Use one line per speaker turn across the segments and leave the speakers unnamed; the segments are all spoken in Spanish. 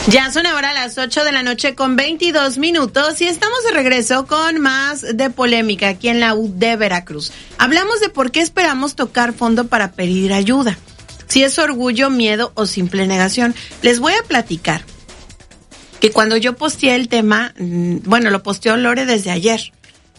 Ya son ahora las 8 de la noche con 22 minutos y estamos de regreso con más de polémica aquí en la UD Veracruz. Hablamos de por qué esperamos tocar fondo para pedir ayuda. Si es orgullo, miedo o simple negación. Les voy a platicar que cuando yo posteé el tema, bueno, lo posteó Lore desde ayer.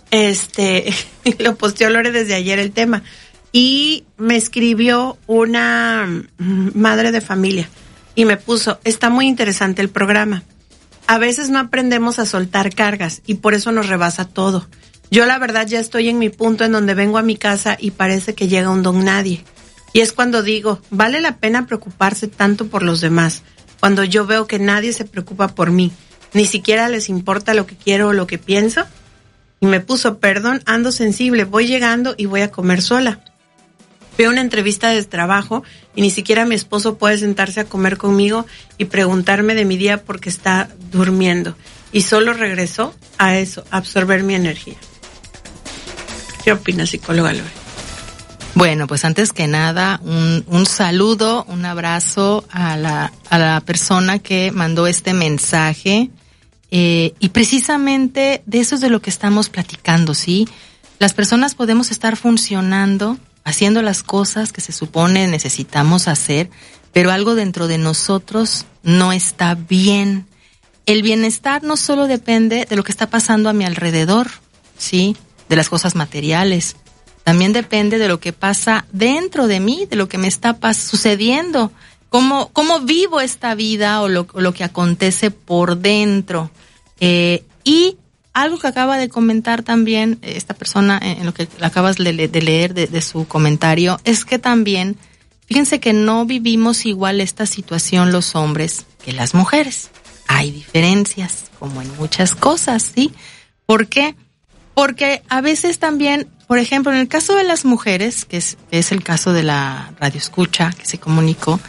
Lo posteó Lore desde ayer el tema. Y me escribió una madre de familia. Y me puso, está muy interesante el programa. A veces no aprendemos a soltar cargas y por eso nos rebasa todo. Yo la verdad ya estoy en mi punto en donde vengo a mi casa y parece que llega un don nadie. Y es cuando digo, vale la pena preocuparse tanto por los demás, cuando yo veo que nadie se preocupa por mí, ni siquiera les importa lo que quiero o lo que pienso. Y me puso, perdón, ando sensible, voy llegando y voy a comer sola. Veo una entrevista de trabajo y ni siquiera mi esposo puede sentarse a comer conmigo y preguntarme de mi día porque está durmiendo. Y solo regresó a eso, a absorber mi energía. ¿Qué opina, psicóloga Lore?
Bueno, pues antes que nada, un saludo, un abrazo a la persona que mandó este mensaje. Y precisamente de eso es de lo que estamos platicando, ¿sí? Las personas podemos estar funcionando, haciendo las cosas que se supone necesitamos hacer, pero algo dentro de nosotros no está bien. El bienestar no solo depende de lo que está pasando a mi alrededor, ¿sí? De las cosas materiales. También depende de lo que pasa dentro de mí, de lo que me está sucediendo. Cómo vivo esta vida o lo que acontece por dentro. Y algo que acaba de comentar también esta persona, en lo que acabas de leer de su comentario, es que también, fíjense que no vivimos igual esta situación los hombres que las mujeres. Hay diferencias, como en muchas cosas, ¿sí? ¿Por qué? Porque a veces también, por ejemplo, en el caso de las mujeres, que es el caso de la radioescucha que se comunicó,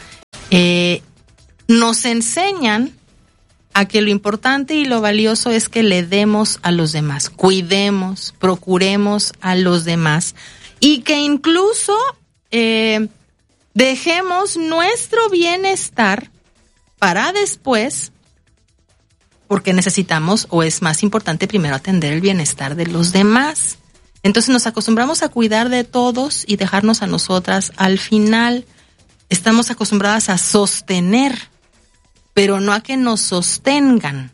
nos enseñan a que lo importante y lo valioso es que le demos a los demás, cuidemos, procuremos a los demás y que incluso dejemos nuestro bienestar para después, porque necesitamos o es más importante primero atender el bienestar de los demás. Entonces nos acostumbramos a cuidar de todos y dejarnos a nosotras al final. Estamos acostumbradas a sostener, pero no a que nos sostengan.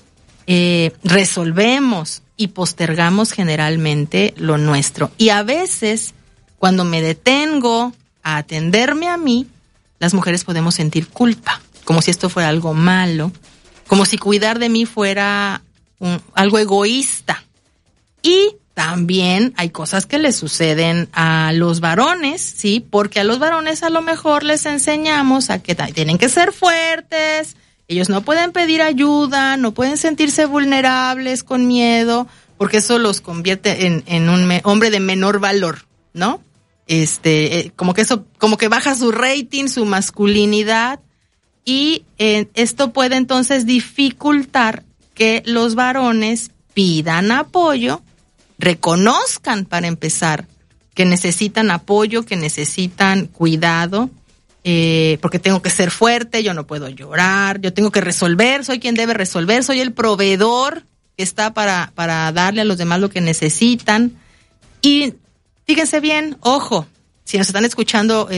Resolvemos y postergamos generalmente lo nuestro. Y a veces, cuando me detengo a atenderme a mí, las mujeres podemos sentir culpa, como si esto fuera algo malo, como si cuidar de mí fuera algo egoísta. Y también hay cosas que le suceden a los varones, ¿sí? Porque a los varones a lo mejor les enseñamos a que tienen que ser fuertes, ellos no pueden pedir ayuda, no pueden sentirse vulnerables con miedo, porque eso los convierte en un hombre de menor valor, ¿no? Como que baja su rating, su masculinidad, y esto puede entonces dificultar que los varones pidan apoyo, reconozcan para empezar que necesitan apoyo, que necesitan cuidado, porque tengo que ser fuerte, yo no puedo llorar, yo tengo que resolver, soy quien debe resolver, soy el proveedor que está para darle a los demás lo que necesitan. Y fíjense bien, ojo, si nos están escuchando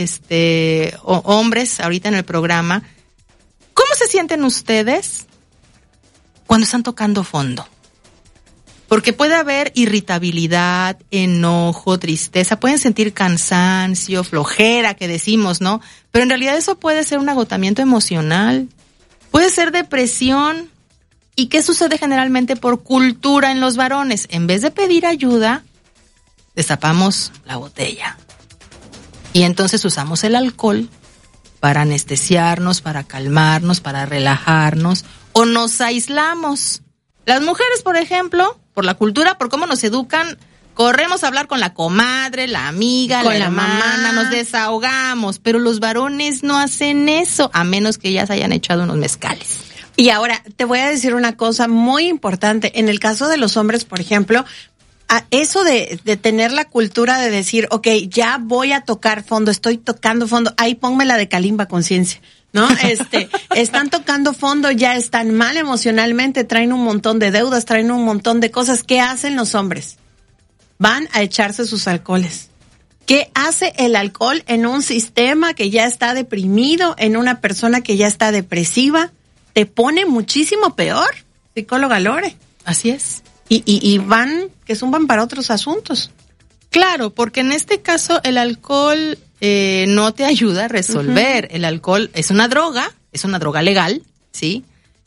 hombres ahorita en el programa, ¿cómo se sienten ustedes cuando están tocando fondo? Porque puede haber irritabilidad, enojo, tristeza, pueden sentir cansancio, flojera, que decimos, ¿no? Pero en realidad eso puede ser un agotamiento emocional, puede ser depresión. ¿Y qué sucede generalmente por cultura en los varones? En vez de pedir ayuda, destapamos la botella. Y entonces usamos el alcohol para anestesiarnos, para calmarnos, para relajarnos, o nos aislamos. Las mujeres, por ejemplo, por la cultura, por cómo nos educan, corremos a hablar con la comadre, la amiga, con la hermana, nos desahogamos, pero los varones no hacen eso, a menos que ya se hayan echado unos mezcales.
Y ahora, te voy a decir una cosa muy importante. En el caso de los hombres, por ejemplo, a eso de tener la cultura de decir, okay, ya voy a tocar fondo, estoy tocando fondo, ahí pónmela de Kalimba Conciencia, ¿no? están tocando fondo, ya están mal emocionalmente, traen un montón de deudas, traen un montón de cosas. ¿Qué hacen los hombres? Van a echarse sus alcoholes. ¿Qué hace el alcohol en un sistema que ya está deprimido, en una persona que ya está depresiva? Te pone muchísimo peor, psicóloga Lore.
Así es.
Y van, que zumban para otros asuntos.
Claro, porque en este caso el alcohol no te ayuda a resolver. El alcohol es una droga legal, ¿sí?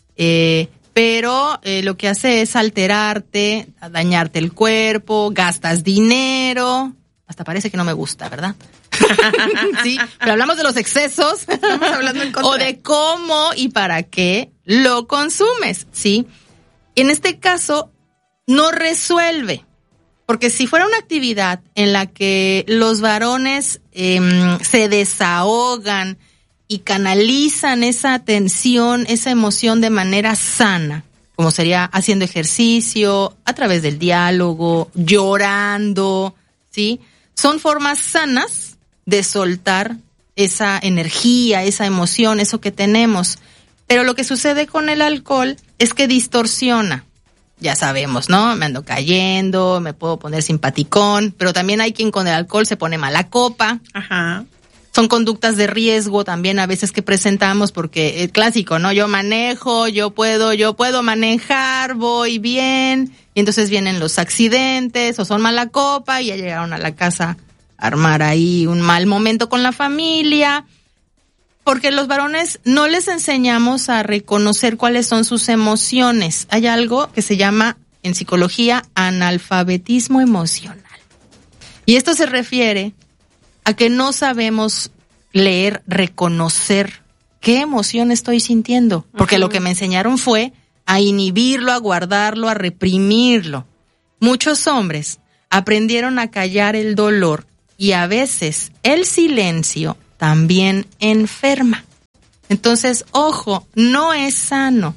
Pero lo que hace es alterarte, dañarte el cuerpo, gastas dinero, hasta parece que no me gusta, ¿verdad? Sí, pero hablamos de los excesos.
Estamos hablando en contra.
O de cómo y para qué lo consumes, ¿sí? En este caso no resuelve. Porque si fuera una actividad en la que los varones se desahogan y canalizan esa tensión, esa emoción de manera sana, como sería haciendo ejercicio, a través del diálogo, llorando, ¿sí? Son formas sanas de soltar esa energía, esa emoción, eso que tenemos. Pero lo que sucede con el alcohol es que distorsiona. Ya sabemos, ¿no? Me ando cayendo, me puedo poner simpaticón, pero también hay quien con el alcohol se pone mala copa.
Ajá.
Son conductas de riesgo también a veces que presentamos porque el clásico, ¿no? Yo manejo, yo puedo manejar, voy bien, y entonces vienen los accidentes o son mala copa y ya llegaron a la casa a armar ahí un mal momento con la familia. Porque los varones no les enseñamos a reconocer cuáles son sus emociones. Hay algo que se llama en psicología analfabetismo emocional. Y esto se refiere a que no sabemos leer, reconocer qué emoción estoy sintiendo. Porque lo que me enseñaron fue a inhibirlo, a guardarlo, a reprimirlo. Muchos hombres aprendieron a callar el dolor y a veces el silencio también enferma. Entonces, ojo, no es sano.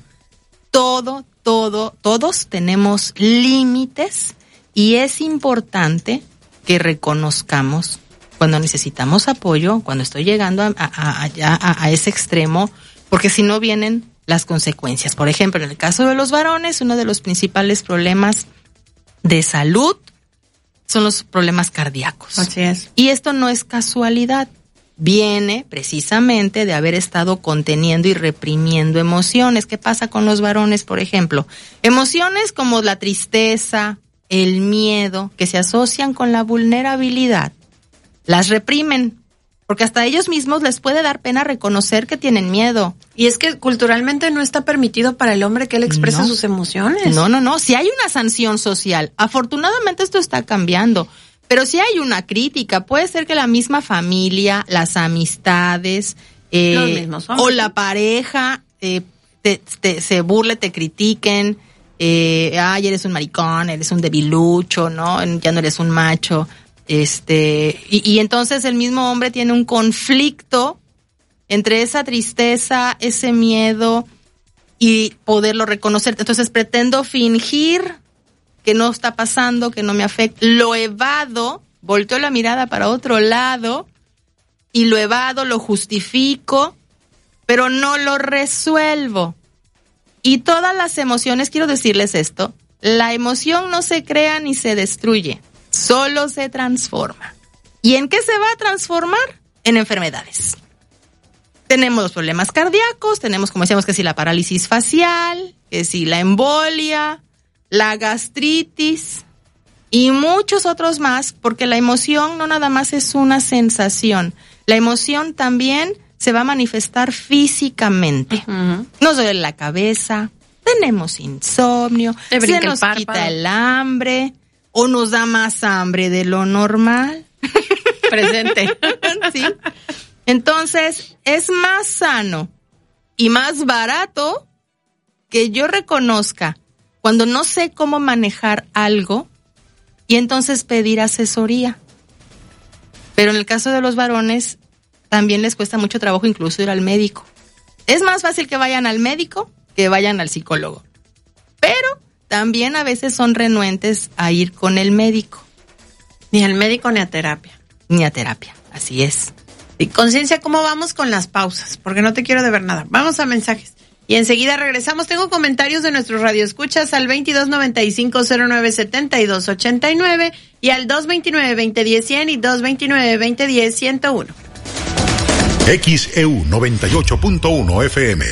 Todos tenemos límites y es importante que reconozcamos cuando necesitamos apoyo, cuando estoy llegando a ese extremo, porque si no vienen las consecuencias. Por ejemplo, en el caso de los varones, uno de los principales problemas de salud son los problemas cardíacos.
Así es.
Y esto no es casualidad. Viene precisamente de haber estado conteniendo y reprimiendo emociones. ¿Qué pasa con los varones, por ejemplo? Emociones como la tristeza, el miedo, que se asocian con la vulnerabilidad, las reprimen, porque hasta ellos mismos les puede dar pena reconocer que tienen miedo.
Y es que culturalmente no está permitido para el hombre que él exprese sus emociones.
No. Si hay una sanción social, afortunadamente esto está cambiando. Pero si hay una crítica, puede ser que la misma familia, las amistades,
los mismos hombres,
o la pareja se burle, te critiquen, ay, eres un maricón, eres un debilucho, ¿no? Ya no eres un macho, y entonces el mismo hombre tiene un conflicto entre esa tristeza, ese miedo y poderlo reconocer. Entonces pretendo fingir que no está pasando, que no me afecta, lo evado, volteo la mirada para otro lado y lo evado, lo justifico, pero no lo resuelvo. Y todas las emociones, quiero decirles esto, la emoción no se crea ni se destruye, solo se transforma. ¿Y en qué se va a transformar? En enfermedades. Tenemos los problemas cardíacos, tenemos, como decíamos, que si la parálisis facial, que si la embolia, la gastritis y muchos otros más, porque la emoción no nada más es una sensación. La emoción también se va a manifestar físicamente. Uh-huh. Nos duele la cabeza, tenemos insomnio, se nos quita el hambre o nos da más hambre de lo normal.
Presente.
Sí. Entonces, es más sano y más barato que yo reconozca cuando no sé cómo manejar algo y entonces pedir asesoría. Pero en el caso de los varones, también les cuesta mucho trabajo incluso ir al médico. Es más fácil que vayan al médico que vayan al psicólogo. Pero también a veces son renuentes a ir con el médico.
Ni al médico ni a terapia.
Ni a terapia, así es.
Sí, conciencia, ¿cómo vamos con las pausas? Porque no te quiero deber nada. Vamos a mensajes. Y enseguida regresamos. Tengo comentarios de nuestros radioescuchas al 2295-0972-89 y al 229-2010-100 y 229-2010-101.
XEU 98.1 FM.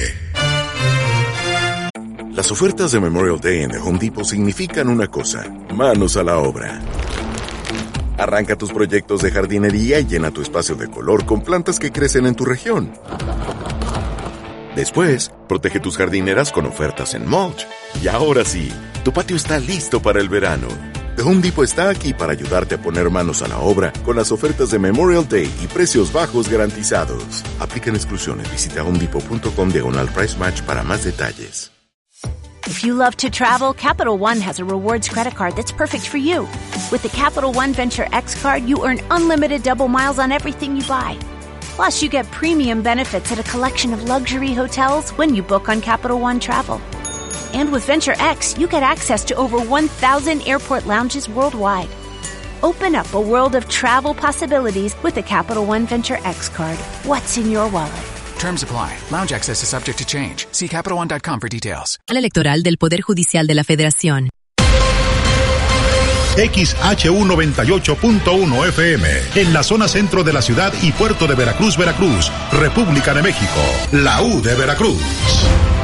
Las ofertas de Memorial Day en The Home Depot significan una cosa: manos a la obra. Arranca tus proyectos de jardinería y llena tu espacio de color con plantas que crecen en tu región. Después, protege tus jardineras con ofertas en mulch. Y ahora sí, tu patio está listo para el verano. The Home Depot está aquí para ayudarte a poner manos a la obra con las ofertas de Memorial Day y precios bajos garantizados. Aplican exclusiones. Visita homedepot.com/price match para más detalles.
If you love to travel, Capital One has a rewards credit card that's perfect for you. With the Capital One Venture X card, you earn unlimited double miles on everything you buy. Plus, you get premium benefits at a collection of luxury hotels when you book on Capital One Travel. And with Venture X, you get access to over 1,000 airport lounges worldwide. Open up a world of travel possibilities with the Capital One Venture X card. What's in your wallet?
Terms apply. Lounge access is subject to change. See CapitalOne.com for details.
Electoral del Poder Judicial de la Federación.
XHU 98.1 FM, en la zona centro de la ciudad y puerto de Veracruz, Veracruz, República de México, la U de Veracruz.